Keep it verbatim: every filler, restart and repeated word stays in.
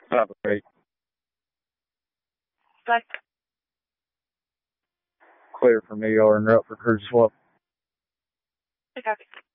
Operate. Black. Clear for me or interrupt for cruise swap. I copy.